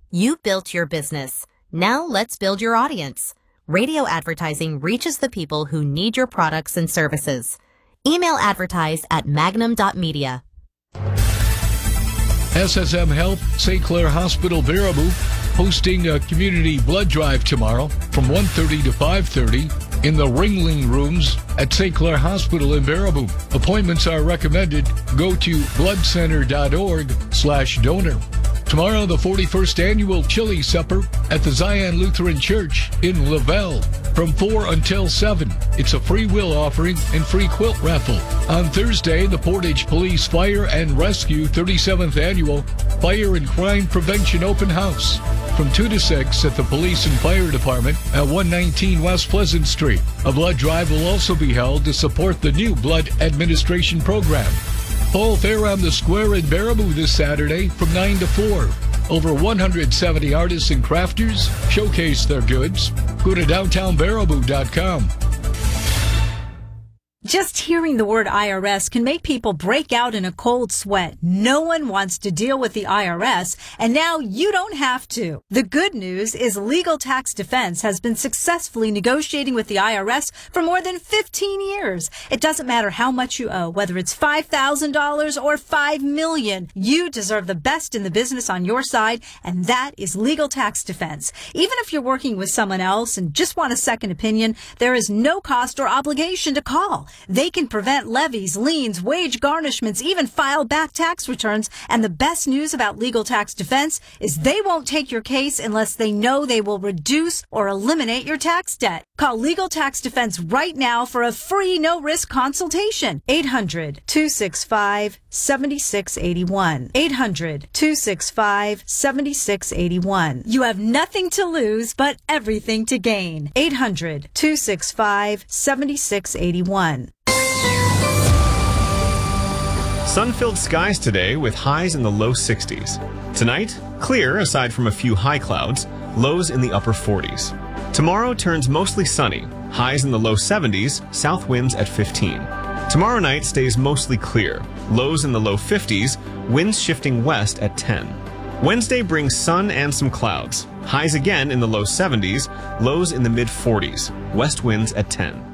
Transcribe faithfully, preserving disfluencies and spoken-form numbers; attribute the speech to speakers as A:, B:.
A: You built your business. Now let's build your audience. Radio advertising reaches the people who need your products and services. Email advertise at magnum dot media.
B: S S M Health Saint Clair Hospital Baraboo hosting a community blood drive tomorrow from one thirty to five thirty in the Ringling Rooms at Saint Clair Hospital in Baraboo. Appointments are recommended. Go to bloodcenter.org slash donor. Tomorrow, the forty-first annual Chili Supper at the Zion Lutheran Church in Lavelle from four until seven. It's a free will offering and free quilt raffle. On Thursday, the Portage Police Fire and Rescue thirty-seventh Annual Fire and Crime Prevention Open House from two to six at the Police and Fire Department at one nineteen West Pleasant Street. A blood drive will also be held to support the new blood administration program. Fall Fair on the Square in Baraboo this Saturday from nine to four. Over one hundred seventy artists and crafters showcase their goods. Go to downtown baraboo dot com.
C: Just hearing the word I R S can make people break out in a cold sweat. No one wants to deal with the I R S, and now you don't have to. The good news is Legal Tax Defense has been successfully negotiating with the I R S for more than fifteen years. It doesn't matter how much you owe, whether it's five thousand dollars or five million dollars. You deserve the best in the business on your side, and that is Legal Tax Defense. Even if you're working with someone else and just want a second opinion, there is no cost or obligation to call. They can prevent levies, liens, wage garnishments, even file back tax returns. And the best news about Legal Tax Defense is they won't take your case unless they know they will reduce or eliminate your tax debt. Call Legal Tax Defense right now for a free no-risk consultation. eight hundred, two six five, seven six eight one. eight hundred, two six five, seven six eight one. You have nothing to lose but everything to gain. eight hundred, two six five, seven six eight one.
D: Sun-filled skies today with highs in the low sixties. Tonight, clear aside from a few high clouds, lows in the upper forties. Tomorrow turns mostly sunny, highs in the low seventies, south winds at fifteen. Tomorrow night stays mostly clear, lows in the low fifties, winds shifting west at ten. Wednesday brings sun and some clouds, highs again in the low seventies, lows in the mid forties, west winds at ten.